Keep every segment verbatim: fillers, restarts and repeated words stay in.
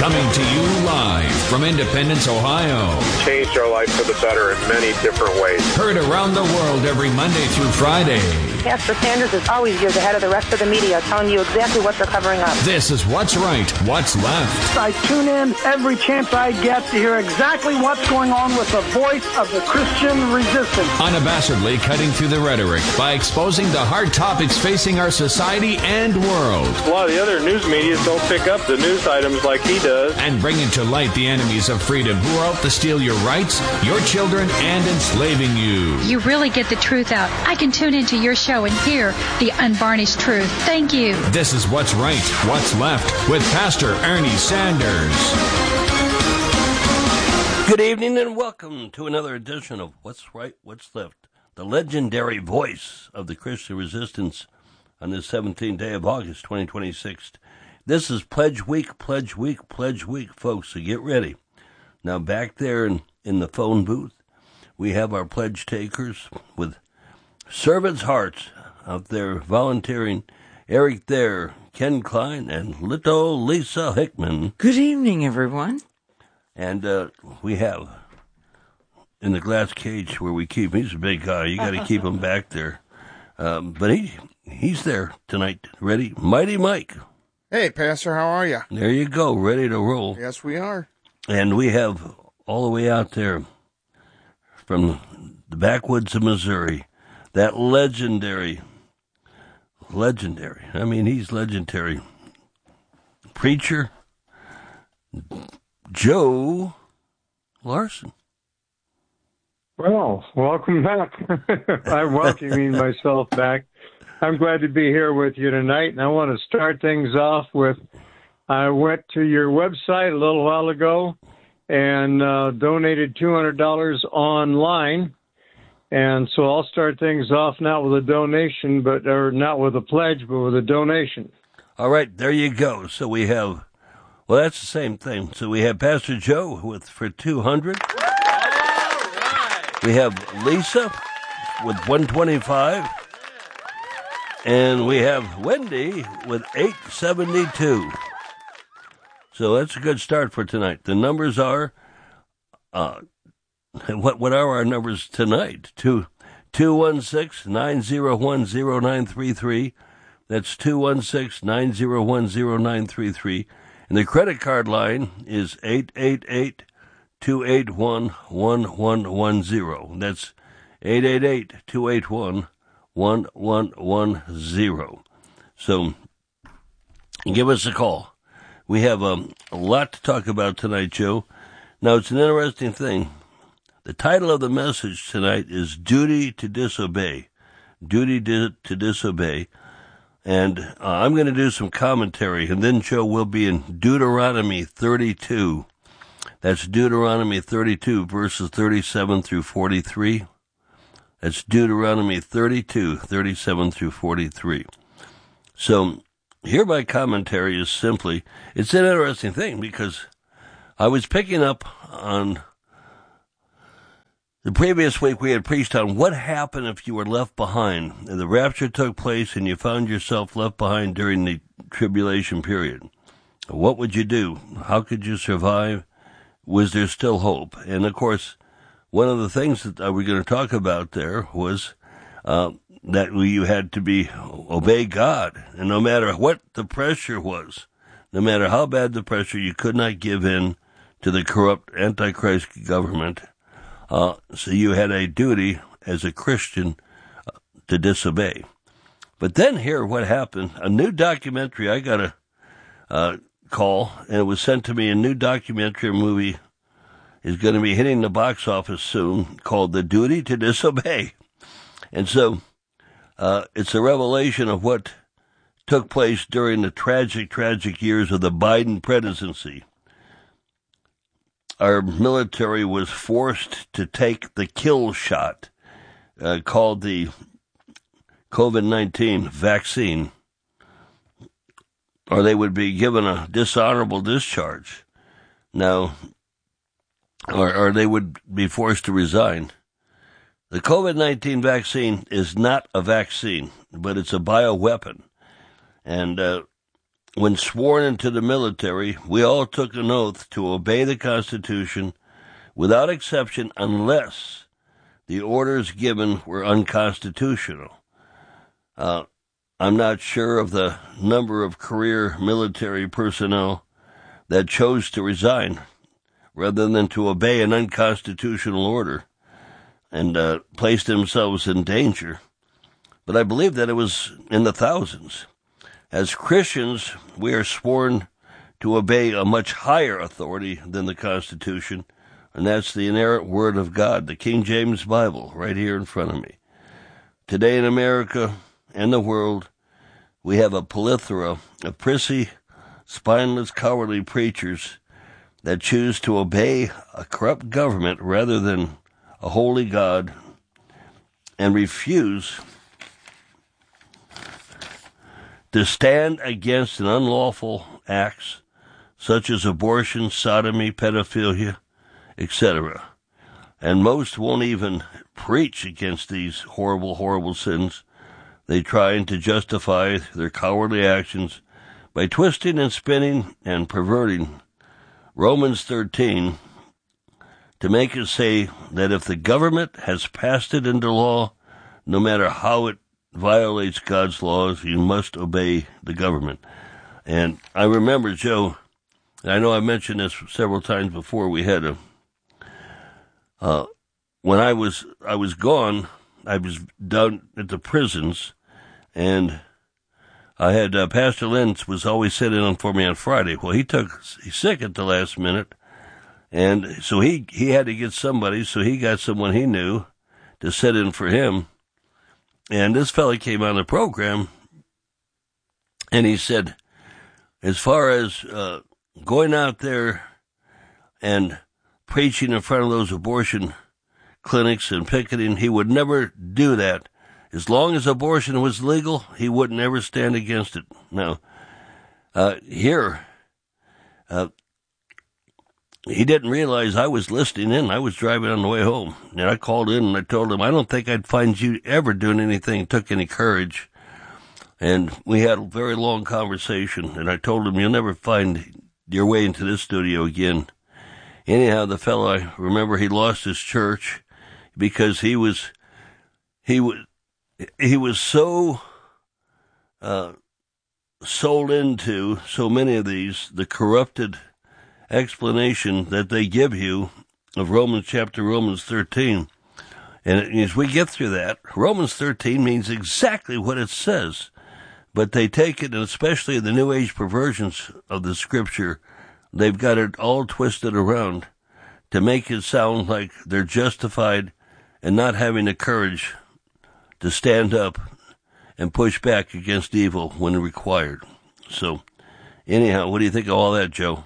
Coming to you live from Independence, Ohio. Changed our life for the better in many different ways. Heard around the world every Monday through Friday. Pastor Sanders is always years ahead of the rest of the media, telling you exactly what they're covering up. This is What's Right, What's Left. I tune in every chance I get to hear exactly what's going on with the voice of the Christian resistance. Unabashedly cutting through the rhetoric by exposing the hard topics facing our society and world. A lot of the other news media don't pick up the news items like he does. And bringing to light the enemies of freedom who are out to steal your rights, your children, and enslaving you. You really get the truth out. I can tune into your show and hear the unvarnished truth. Thank you. This is What's Right, What's Left with Pastor Ernie Sanders. Good evening and welcome to another edition of What's Right, What's Left, the legendary voice of the Christian resistance on the seventeenth day of August, twenty twenty-six. This is Pledge Week, Pledge Week, Pledge Week, folks, so get ready. Now, back there in, in the phone booth, we have our pledge takers with servants' hearts out there volunteering. Eric Thayer, Ken Klein, and little Lisa Hickman. Good evening, everyone. And uh, we have in the glass cage where we keep, he's a big guy, you got to keep him back there. Um, but he he's there tonight, ready, Mighty Mike. Hey, Pastor, how are you? There you go, ready to roll. Yes, we are. And we have all the way out there from the backwoods of Missouri, that legendary, legendary, I mean, he's legendary, preacher, Joe Larson. Well, welcome back. I'm welcoming myself back. I'm glad to be here with you tonight, and I want to start things off with, I went to your website a little while ago and uh, donated two hundred dollars online, and so I'll start things off not with a donation, but or not with a pledge, but with a donation. All right, there you go. So we have, well, that's the same thing. So we have Pastor Joe with for two hundred dollars. We have Lisa with one hundred twenty-five dollars. And we have Wendy with eight seventy-two. So that's a good start for tonight. The numbers are, uh, what what are our numbers tonight? Two two one six nine zero one zero nine three three. That's two one six nine zero one zero nine three three. And the credit card line is eight eight eight two eight one one one one zero. That's eight eight eight two eight one one one one zero. So give us a call. We have um, a lot to talk about tonight, Joe. Now, it's an interesting thing. The title of the message tonight is Duty to Disobey. Duty to, to Disobey. And uh, I'm going to do some commentary, and then Joe will be in Deuteronomy thirty-two. That's Deuteronomy thirty-two, verses thirty-seven through forty-three. That's Deuteronomy thirty-two, thirty-seven through forty-three. So, here my commentary is simply, it's an interesting thing because I was picking up on the previous week we had preached on what happened if you were left behind. And the rapture took place and you found yourself left behind during the tribulation period. What would you do? How could you survive? Was there still hope? And of course, one of the things that we're going to talk about there was uh, that you had to be obey God, and no matter what the pressure was, no matter how bad the pressure, you could not give in to the corrupt Antichrist government. Uh, so you had a duty as a Christian uh, to disobey. But then here, what happened? A new documentary. I got a uh, call, and it was sent to me. A new documentary movie is going to be hitting the box office soon, called The Duty to Disobey. And so uh, it's a revelation of what took place during the tragic, tragic years of the Biden presidency. Our military was forced to take the kill shot uh, called the COVID nineteen vaccine, or they would be given a dishonorable discharge. Now, or, or they would be forced to resign. The COVID nineteen vaccine is not a vaccine, but it's a bioweapon. And uh, when sworn into the military, we all took an oath to obey the Constitution without exception unless the orders given were unconstitutional. Uh, I'm not sure of the number of career military personnel that chose to resign rather than to obey an unconstitutional order and uh, place themselves in danger. But I believe that it was in the thousands. As Christians, we are sworn to obey a much higher authority than the Constitution, and that's the inerrant Word of God, the King James Bible, right here in front of me. Today in America and the world, we have a plethora of prissy, spineless, cowardly preachers that choose to obey a corrupt government rather than a holy God and refuse to stand against an unlawful acts such as abortion, sodomy, pedophilia, et cetera. And most won't even preach against these horrible, horrible sins. They try to justify their cowardly actions by twisting and spinning and perverting Romans thirteen to make it say that if the government has passed it into law, no matter how it violates God's laws, you must obey the government. And I remember, Joe, and I know I mentioned this several times before, we had a, uh, when I was, I was gone, I was down at the prisons, and I had, uh, Pastor Lentz was always sitting in for me on Friday. Well, he took, he's sick at the last minute, and so he, he had to get somebody, so he got someone he knew to sit in for him. And this fella came on the program, and he said, as far as uh, going out there and preaching in front of those abortion clinics and picketing, he would never do that. As long as abortion was legal, he would never stand against it. Now, uh, here, uh, he didn't realize I was listening in. I was driving on the way home, and I called in and I told him, I don't think I'd find you ever doing anything that took any courage. And we had a very long conversation, and I told him, you'll never find your way into this studio again. Anyhow, the fellow, I remember he lost his church because he was, he was, he was so, uh, sold into so many of these, the corrupted explanation that they give you of Romans chapter Romans thirteen. And as we get through that, Romans thirteen means exactly what it says, but they take it, and especially the New Age perversions of the Scripture, they've got it all twisted around to make it sound like they're justified in not having the courage to stand up and push back against evil when required. So, anyhow, what do you think of all that, Joe?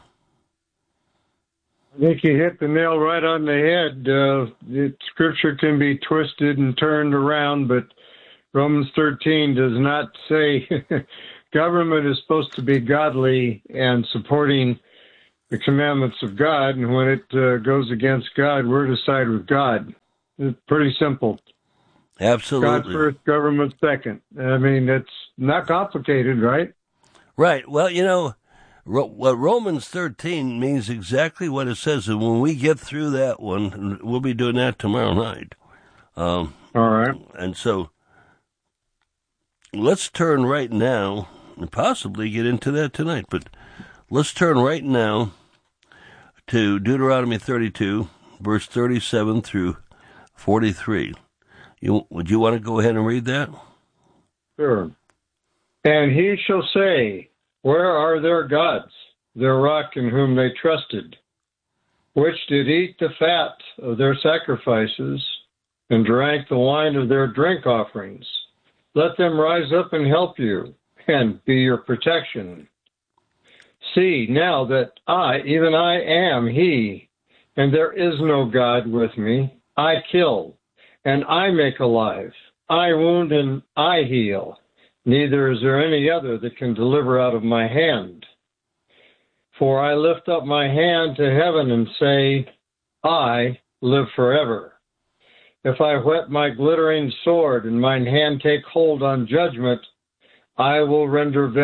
I think you hit the nail right on the head. Uh, it, scripture can be twisted and turned around, but Romans thirteen does not say government is supposed to be godly and supporting the commandments of God, and when it uh, goes against God, we're to side with God. It's pretty simple. Absolutely. God first, government second. I mean, it's not complicated, right? Right. Well, you know, what Romans thirteen means exactly what it says, and when we get through that one, and we'll be doing that tomorrow night. Um, All right. And so, let's turn right now, and possibly get into that tonight, but let's turn right now to Deuteronomy thirty-two, verse thirty-seven through forty-three. You, would you want to go ahead and read that? Sure. And he shall say, where are their gods, their rock in whom they trusted, which did eat the fat of their sacrifices and drank the wine of their drink offerings? Let them rise up and help you and be your protection. See now that I, even I am he, and there is no God with me. I kill, and I make alive. I wound, and I heal. Neither is there any other that can deliver out of my hand. For I lift up my hand to heaven and say, I live forever. If I whet my glittering sword and mine hand take hold on judgment, I will render vengeance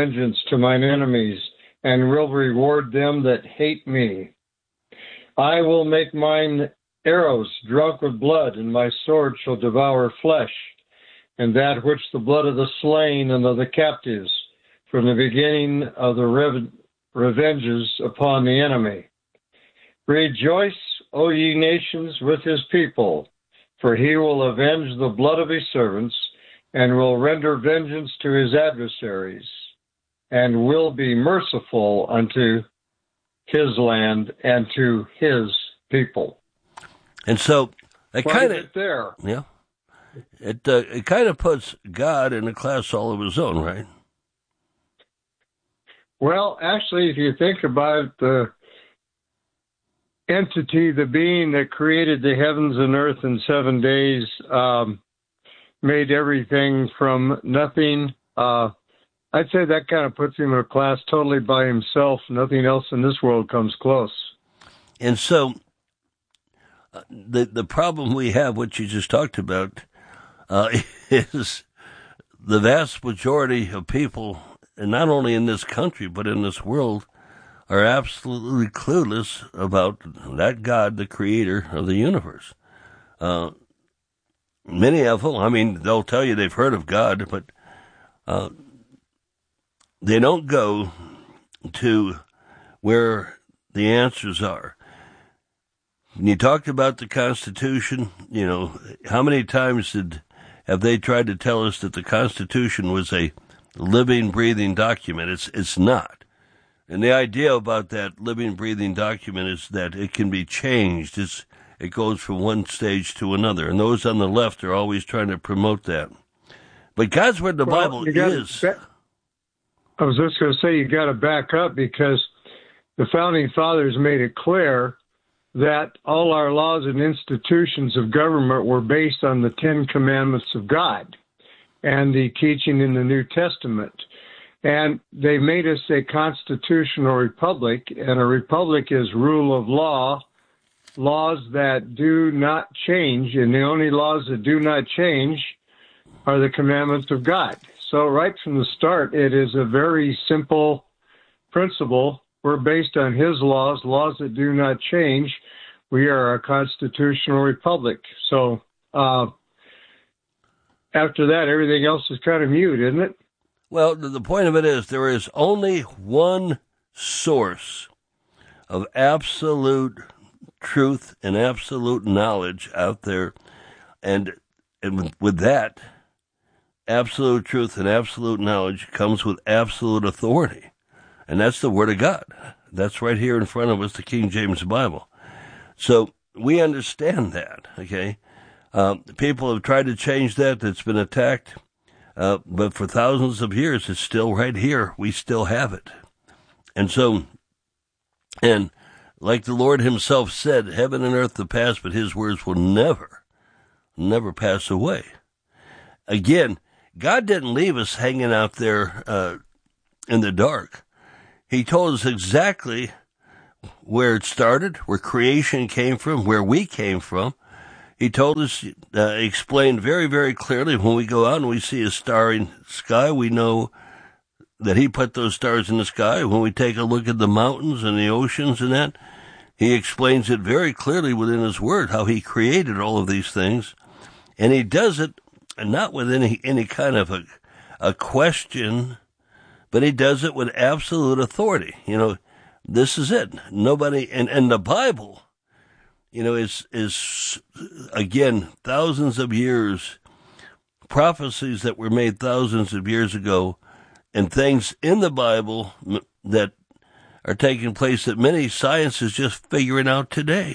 to mine enemies, and will reward them that hate me. I will make mine arrows drunk with blood, and my sword shall devour flesh, and that which the blood of the slain and of the captives, from the beginning of the rev- revenges upon the enemy. Rejoice, O ye nations, with his people, for he will avenge the blood of his servants, and will render vengeance to his adversaries, and will be merciful unto his land and to his people. And so it kind of there, yeah, it uh, it kind of puts God in a class all of his own, right? Well, actually, if you think about the entity, the being that created the heavens and earth in seven days, um, made everything from nothing. Uh, I'd say that kind of puts him in a class totally by himself. Nothing else in this world comes close. And so uh, the the problem we have, what you just talked about, uh, is the vast majority of people, and not only in this country but in this world, are absolutely clueless about that God, the creator of the universe. Uh, many of them, I mean, they'll tell you they've heard of God, but uh, they don't go to where the answers are. When you talked about the Constitution, you know, how many times did have they tried to tell us that the Constitution was a living, breathing document? It's it's not. And the idea about that living, breathing document is that it can be changed. It's, it goes from one stage to another. And those on the left are always trying to promote that. But God's word, the well, Bible gotta, is. I was just going to say you got to back up, because the Founding Fathers made it clear that all our laws and institutions of government were based on the Ten Commandments of God and the teaching in the New Testament. And they made us a constitutional republic, and a republic is rule of law, laws that do not change, and the only laws that do not change are the commandments of God. So right from the start, it is a very simple principle. We're based on his laws, laws that do not change. We are a constitutional republic. So uh, after that, everything else is kind of mute, isn't it? Well, the point of it is there is only one source of absolute truth and absolute knowledge out there. And, and with that, absolute truth and absolute knowledge comes with absolute authority. And that's the Word of God. That's right here in front of us, the King James Bible. So we understand that, okay? Um, people have tried to change that. That's been attacked. Uh, but for thousands of years, it's still right here. We still have it. And so, and like the Lord himself said, heaven and earth will pass, but his words will never, never pass away. Again, God didn't leave us hanging out there uh, in the dark. He told us exactly where it started, where creation came from, where we came from. He told us, uh, explained very, very clearly, when we go out and we see a starry sky, we know that he put those stars in the sky. When we take a look at the mountains and the oceans and that, he explains it very clearly within his word, how he created all of these things. And he does it not with any, any kind of a, a question, but he does it with absolute authority. You know, this is it. Nobody, and, and the Bible, you know, is, is, again, thousands of years, prophecies that were made thousands of years ago, and things in the Bible that are taking place that many science is just figuring out today.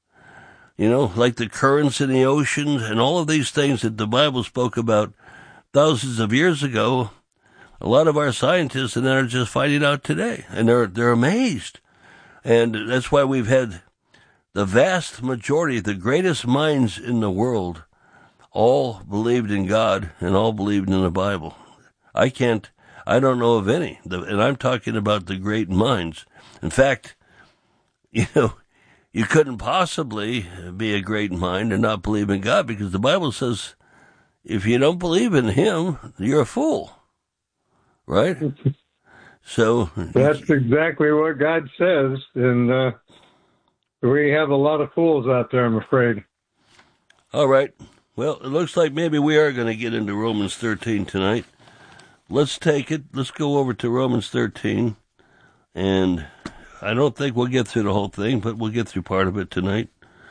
You know, like the currents in the oceans and all of these things that the Bible spoke about thousands of years ago, a lot of our scientists and that are just finding out today, and they're, they're amazed. And that's why we've had the vast majority, the greatest minds in the world, all believed in God and all believed in the Bible. I can't, I don't know of any, and I'm talking about the great minds. In fact, you know, you couldn't possibly be a great mind and not believe in God, because the Bible says if you don't believe in him, you're a fool, right? So that's exactly what God says, and uh, we have a lot of fools out there, I'm afraid. All right. Well, it looks like maybe we are going to get into Romans thirteen tonight. Let's take it. Let's go over to Romans thirteen, and I don't think we'll get through the whole thing, but we'll get through part of it tonight.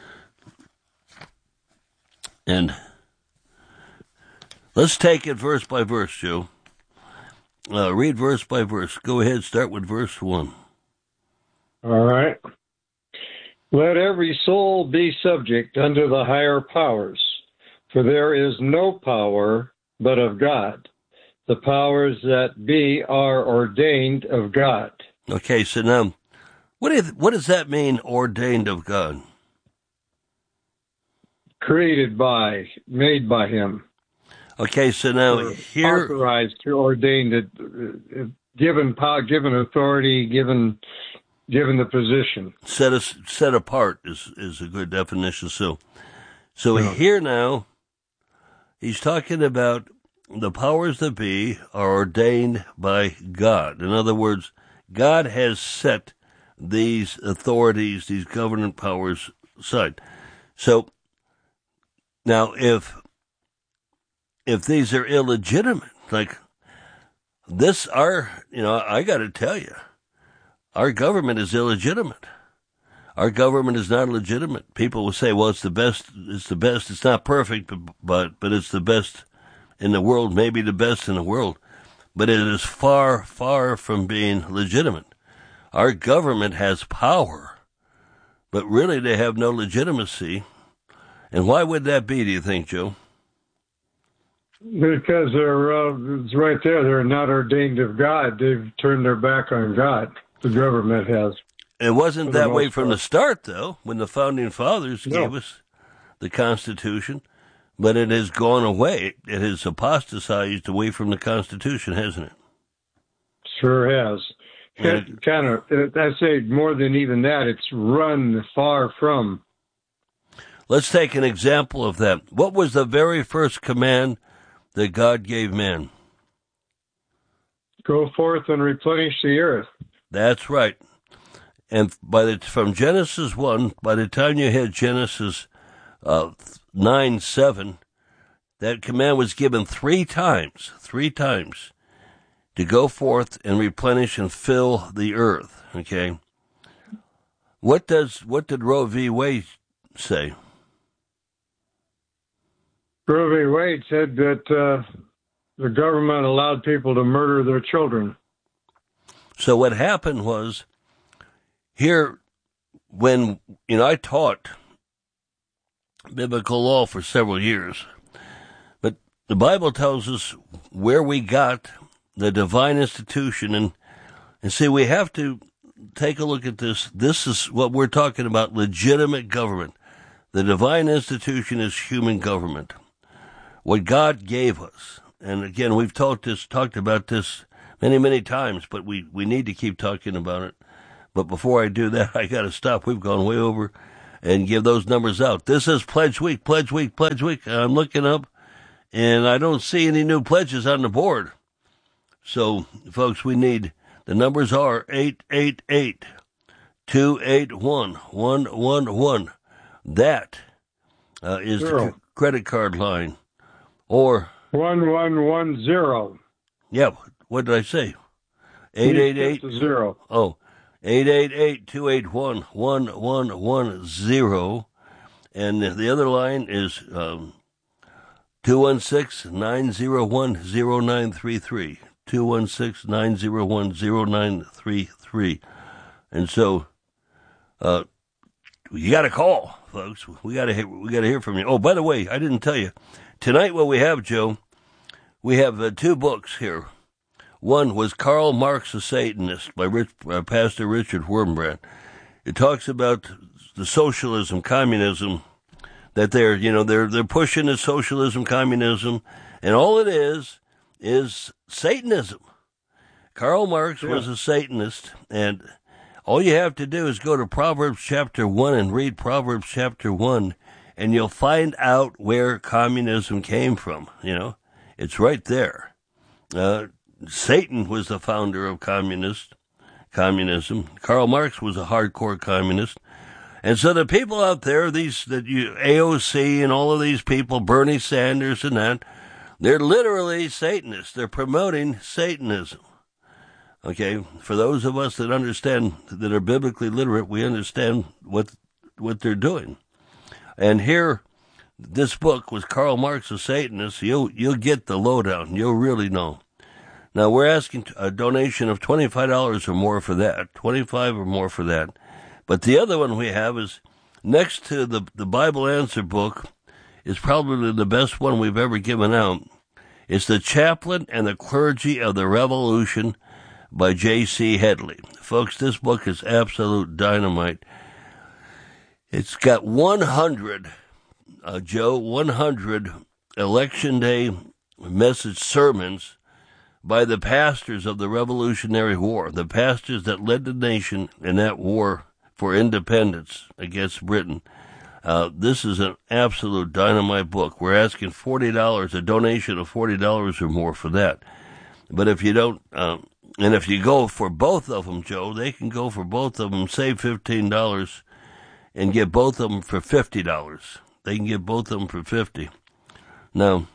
And let's take it verse by verse, Joe. Uh, read verse by verse. Go ahead, start with verse one. All right. Let every soul be subject unto the higher powers, for there is no power but of God. The powers that be are ordained of God. Okay, so now, what, is, what does that mean, ordained of God? Created by, made by Him. Okay, so now here, authorized, ordained, uh, given power, given authority, given given the position. Set us set apart is is a good definition. So, so yeah. Here now, he's talking about the powers that be are ordained by God. In other words, God has set these authorities, these government powers aside. So now, if If these are illegitimate, like this, our, you know, I got to tell you, our government is illegitimate. Our government is not legitimate. People will say, well, it's the best, it's the best, it's not perfect, but, but, but it's the best in the world, maybe the best in the world. But it is far, far from being legitimate. Our government has power, but really they have no legitimacy. And why would that be, do you think, Joe? Because they're, uh, it's right there, they're not ordained of God. They've turned their back on God. The government has. It wasn't that way from the start, though, when the Founding Fathers no. gave us the Constitution, but it has gone away. It has apostatized away from the Constitution, hasn't it? Sure has. It, it kind of, I say more than even that, it's run far from. Let's take an example of that. What was the very first command that God gave man? Go forth and replenish the earth. That's right. And by the from Genesis one, by the time you hit Genesis uh, nine seven, that command was given three times, three times, to go forth and replenish and fill the earth. Okay. What does what did Roe v. Wade say? Roe v. Wade said that uh, the government allowed people to murder their children. So what happened was, here, when, you know, I taught biblical law for several years, but the Bible tells us where we got the divine institution, and, and see, we have to take a look at this. This is what we're talking about, legitimate government. The divine institution is human government. What God gave us, and again, we've talked this, talked about this many, many times, but we, we need to keep talking about it. But before I do that, I got to stop. We've gone way over and give those numbers out. This is Pledge Week, Pledge Week, Pledge Week. I'm looking up, and I don't see any new pledges on the board. So, folks, we need, the numbers are eight eight eight, two eight one, one one one. That uh, is Zero. The credit card line. Or one one one zero. Yeah, what did I say? Eight eight eight zero. Oh, eight eight eight two eight one one one one zero, and the other line is um, two one six nine zero one zero nine three three. Two one six nine zero one zero nine three three, and so uh, you got to call, folks. We got to hear. We got to hear from you. Oh, by the way, I didn't tell you. Tonight, what we have, Joe, we have uh, two books here. One was Karl Marx, the Satanist, by Rich, uh, Pastor Richard Wurmbrand. It talks about the socialism, communism, that they're, you know, they're they're pushing the socialism, communism, and all it is is Satanism. Karl Marx yeah. was a Satanist, and all you have to do is go to Proverbs chapter one and read Proverbs chapter one, and you'll find out where communism came from. You know, it's right there. Uh, Satan was the founder of communist communism. Karl Marx was a hardcore communist. And so the people out there, these that you A O C and all of these people, Bernie Sanders and that, they're literally Satanists. They're promoting Satanism. Okay, for those of us that understand, that are biblically literate, we understand what what they're doing. And here, this book was Karl Marx, a Satanist. You'll you'll get the lowdown. You'll really know. Now we're asking a donation of twenty-five dollars or more for that, twenty-five or more for that. But the other one we have is next to the the Bible Answer book, is probably the best one we've ever given out. It's The Chaplain and the Clergy of the Revolution by J C Headley. Folks, this book is absolute dynamite. It's got one hundred, uh, Joe, one hundred Election Day message sermons by the pastors of the Revolutionary War, the pastors that led the nation in that war for independence against Britain. Uh, this is an absolute dynamite book. We're asking forty dollars, a donation of forty dollars or more for that. But if you don't, um, and if you go for both of them, Joe, they can go for both of them, save fifteen dollars, and get both of them for fifty dollars. They can get both of them for fifty dollars. Now,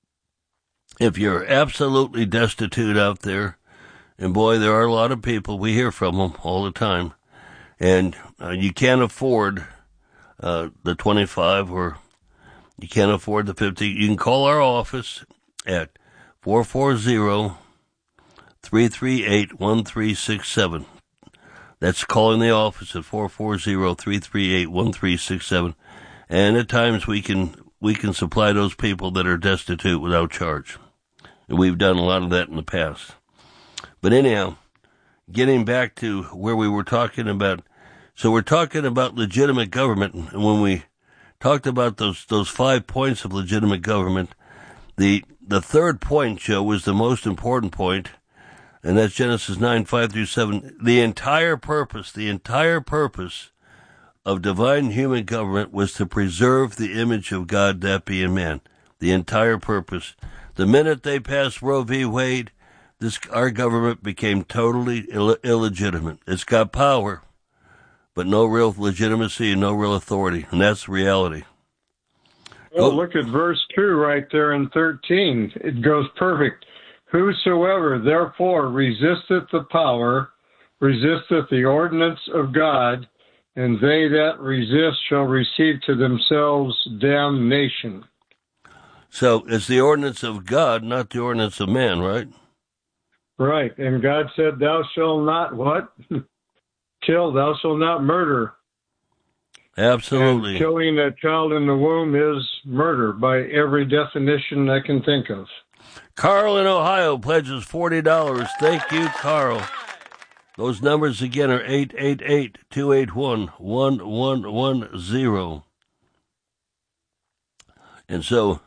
if you're absolutely destitute out there, and boy, there are a lot of people, we hear from them all the time, and uh, you can't afford uh, the twenty-five or you can't afford the fifty, you can call our office at four four zero, three three eight, one three six seven. That's calling the office at four four zero, three three eight, one three six seven. And at times we can we can supply those people that are destitute without charge. And we've done a lot of that in the past. But anyhow, getting back to where we were talking about, so we're talking about legitimate government, and when we talked about those those five points of legitimate government, the the third point, Joe, was the most important point, and that's Genesis nine, five through seven. The entire purpose, the entire purpose of divine human government was to preserve the image of God, that being man. The entire purpose. The minute they passed Roe v. Wade, this our government became totally Ill- illegitimate. It's got power, but no real legitimacy and no real authority, and that's the reality. Well, look at verse two right there in thirteen. It goes perfect. Whosoever therefore resisteth the power, resisteth the ordinance of God, and they that resist shall receive to themselves damnation. So it's the ordinance of God, not the ordinance of man, right? Right. And God said, thou shalt not what? Kill, thou shalt not murder. Absolutely. And killing a child in the womb is murder by every definition I can think of. Carl in Ohio pledges forty dollars. Thank you, Carl. Those numbers again are eight eight eight, two eight one, one one one zero. And so,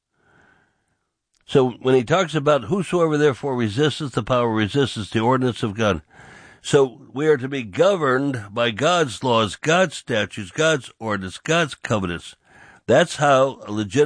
so when he talks about whosoever therefore resisteth the power, resisteth the ordinance of God. So we are to be governed by God's laws, God's statutes, God's ordinance, God's covenants. That's how a legitimate